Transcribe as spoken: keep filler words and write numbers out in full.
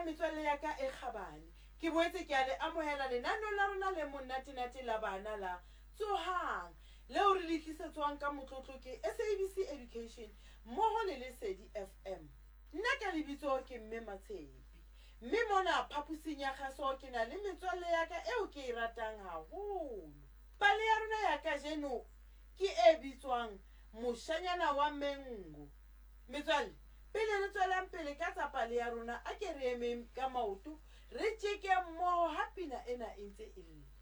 metswalle ya ka e kgabane. Ke boetse ke a le amohela lenaneo la rona le monate-nate la bana la Tsohang leo re le tlisetswang ka motlotlo ke S A B C Education mmoho le Lesedi F M. Nna ka lebitso ke Mme Matshepi, mme mona phaposing ya kgaso ke na le metswalle ya ka eo ke e ratang haholo. Pale ya rona ya kajeno ke e bitswang Moshanyana wa Mengo. Metswalle, pele re tswelang pele ka tsa pale ya rona, a ke re emeng ka maoto re tjeke mmoho ha pina ena e ntse e lla.